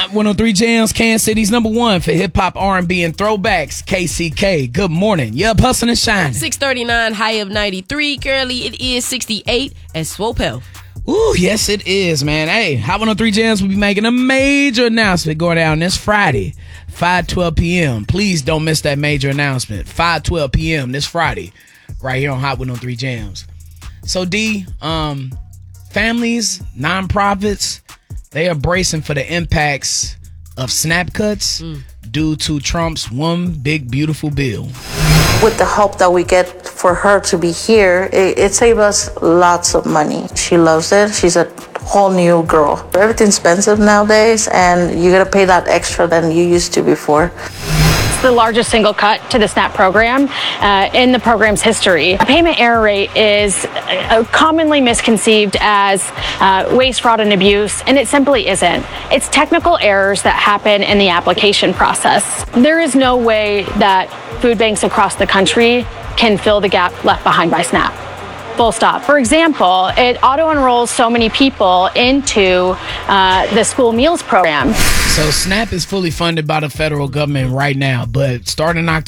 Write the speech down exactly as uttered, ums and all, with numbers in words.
Hot one oh three Jams, Kansas City's number one for hip hop, R and B, and throwbacks. K C K. Good morning. Yup, hustling and shining. six thirty-nine, high of ninety-three. Currently, it is sixty-eight at Swope Health. Ooh, yes, it is, man. Hey, Hot one oh three Jams will be making a major announcement going down this Friday, five twelve p.m. Please don't miss that major announcement. five twelve p.m. this Friday, right here on Hot one oh three Jams. So, D, um, families, nonprofits, they are bracing for the impacts of SNAP cuts mm. due to Trump's one big beautiful bill. With the help that we get for her to be here, it, it saved us lots of money. She loves it. She's a whole new girl. Everything's expensive nowadays, and you gotta pay that extra than you used to before. It's the largest single cut to the SNAP program uh, in the program's history. A payment error rate is uh, commonly misconceived as uh, waste, fraud, and abuse, and it simply isn't. It's technical errors that happen in the application process. There is no way that food banks across the country can fill the gap left behind by SNAP. Full stop. For example, it auto-enrolls so many people into uh, the school meals program. So SNAP is fully funded by the federal government right now, but starting in October,